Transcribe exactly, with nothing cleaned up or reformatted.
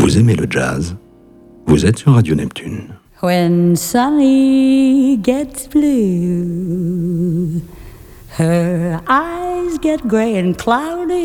Vous aimez le jazz? Vous êtes sur Radio Neptune. When Sunny gets blue, her eyes get gray and cloudy.